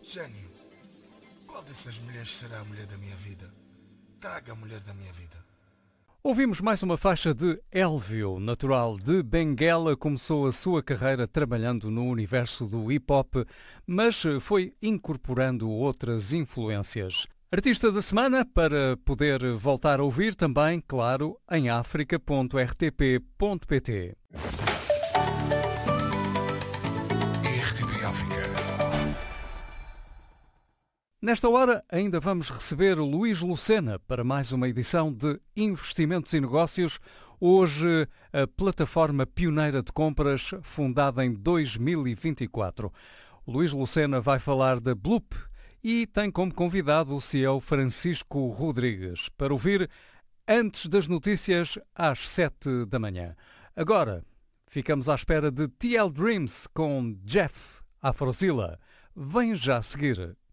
Gênio, qual dessas mulheres será a mulher da minha vida? Traga a mulher da minha vida. Ouvimos mais uma faixa de Elvio, natural de Benguela. Começou a sua carreira trabalhando no universo do hip-hop, mas foi incorporando outras influências. Artista da semana, para poder voltar a ouvir também, claro, em africa.rtp.pt. RTP África. Nesta hora ainda vamos receber o Luís Lucena para mais uma edição de Investimentos e Negócios. Hoje, a plataforma pioneira de compras, fundada em 2024. O Luís Lucena vai falar da Bloop e tem como convidado o CEO Francisco Rodrigues para ouvir antes das notícias às 7 da manhã. Agora, ficamos à espera de TL Dreams com Jeff Afrosila. Vem já a seguir.